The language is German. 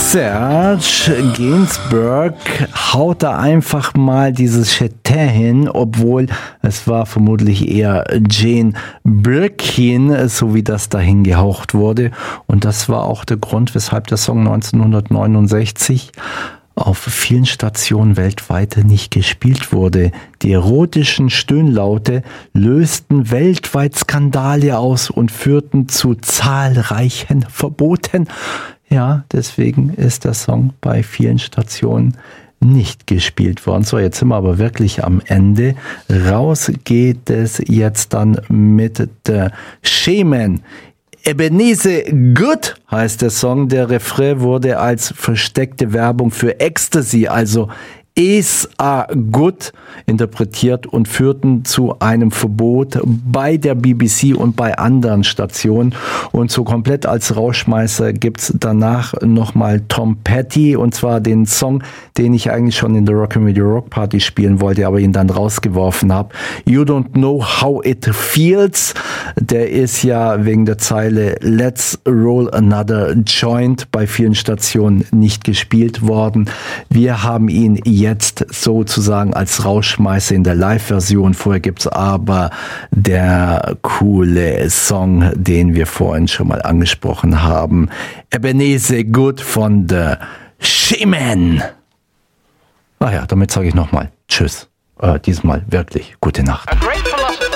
Serge Gainsbourg haut da einfach mal dieses Chetin hin, obwohl es war vermutlich eher Jane Birkin, so wie das dahin gehaucht wurde. Und das war auch der Grund, weshalb der Song 1969 auf vielen Stationen weltweit nicht gespielt wurde. Die erotischen Stöhnlaute lösten weltweit Skandale aus und führten zu zahlreichen Verboten. Ja, deswegen ist der Song bei vielen Stationen nicht gespielt worden. So, jetzt sind wir aber wirklich am Ende. Raus geht es jetzt dann mit der Schemen. Ebenezer Good heißt der Song. Der Refrain wurde als versteckte Werbung für Ecstasy, also is a good, interpretiert und führten zu einem Verbot bei der BBC und bei anderen Stationen. Und so komplett als Rauschmeißer gibt's danach nochmal Tom Petty, und zwar den Song, den ich eigentlich schon in der Rockabilly Rock Party spielen wollte, aber ihn dann rausgeworfen habe. You Don't Know How It Feels. Der ist ja wegen der Zeile Let's Roll Another Joint bei vielen Stationen nicht gespielt worden. Wir haben ihn jetzt sozusagen als Rauschmeißer in der Live-Version. Vorher gibt's aber der coole Song, den wir vorhin schon mal angesprochen haben. Ebenezer Good von The Schemen. Ach ja, damit sage ich nochmal Tschüss. Diesmal wirklich gute Nacht.